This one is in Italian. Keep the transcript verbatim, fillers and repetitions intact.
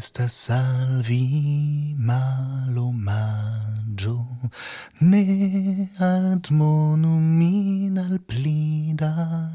sta salvi malomaggio, ne ad monum in al plida,